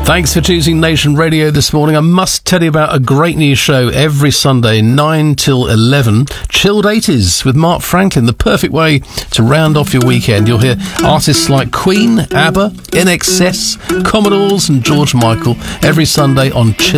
Thanks for choosing Nation Radio this morning. I must tell you about a great new show every Sunday, 9 till 11. Chilled 80s with Mark Franklin, the perfect way to round off your weekend. You'll hear artists like Queen, ABBA, INXS, Commodores and George Michael every Sunday on Chill.